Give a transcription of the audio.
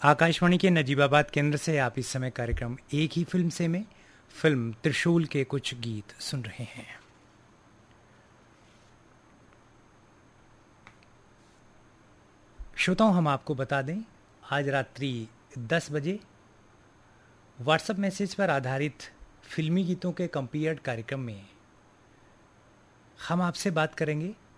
आकाशवाणी के नजीबाबाद केंद्र से आप इस समय कार्यक्रम एक ही फिल्म से में फिल्म त्रिशूल के कुछ गीत सुन रहे हैं। श्रोताओं, हम आपको बता दें, आज रात्रि 10 बजे व्हाट्सएप मैसेज पर आधारित फिल्मी गीतों के कंपेयर्ड कार्यक्रम में हम आपसे बात करेंगे